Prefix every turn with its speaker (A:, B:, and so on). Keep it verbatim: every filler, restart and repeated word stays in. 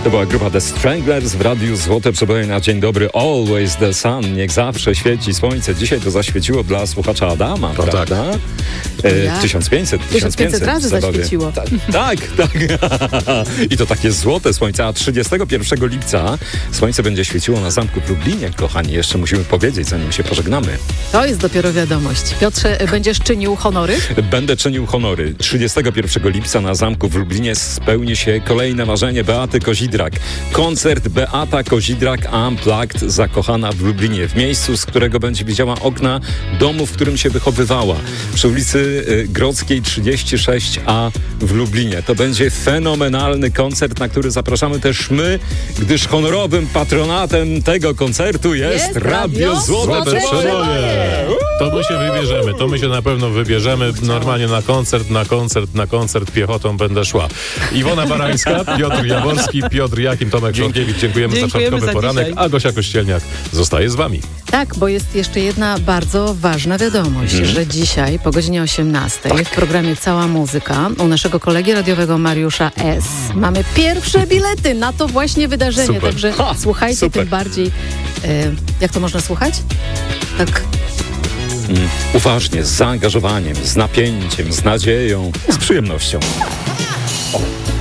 A: To była grupa The Stranglers w Radiu Złote Przeboje na dzień dobry. Always the sun. Niech zawsze świeci słońce. Dzisiaj to zaświeciło dla słuchacza Adama,
B: no
A: prawda?
B: Tak.
A: E,
C: ja.
A: tysiąc pięćset,
C: tysiąc pięćset razy zaświeciło.
A: Ta, tak, tak. I to takie złote słońce. A trzydziestego pierwszego lipca słońce będzie świeciło na zamku w Lublinie, kochani. Jeszcze musimy powiedzieć, zanim się pożegnamy.
C: To jest dopiero wiadomość. Piotrze, będziesz czynił honory?
A: Będę czynił honory. trzydziestego pierwszego lipca na zamku w Lublinie spełni się kolejne marzenie Beaty Kozidrak. Koncert Beata Kozidrak Unplugged, zakochana w Lublinie, w miejscu, z którego będzie widziała okna domu, w którym się wychowywała. Przy ulicy y, Grodzkiej trzydzieści sześć A w Lublinie. To będzie fenomenalny koncert, na który zapraszamy też my, gdyż honorowym patronatem tego koncertu jest,
C: Jest
A: Radio,
C: Radio
A: Złote
C: Złote
A: Przeboje.
B: To my się wybierzemy, to my się na pewno wybierzemy. Normalnie na koncert, na koncert, na koncert piechotą będę szła. Iwona Barańska, Piotr Jaworski, Piotr Jakim, Tomek Szonkiewicz. Dziękujemy,
C: Dziękujemy
B: za czwartkowy
C: za
B: poranek,
C: dzisiaj.
B: a Gosia Kościelniak zostaje z wami.
C: Tak, bo jest jeszcze jedna bardzo ważna wiadomość,
A: Mhm.
C: że dzisiaj po godzinie osiemnastej w programie Cała Muzyka u naszego kolegi radiowego Mariusza S. mamy pierwsze bilety na to właśnie wydarzenie.
B: Super.
C: Także
A: Ha,
C: słuchajcie
A: super.
C: tym bardziej. E, jak to można słuchać? Tak.
A: Mm, uważnie, z zaangażowaniem, z napięciem, z nadzieją, z przyjemnością. O.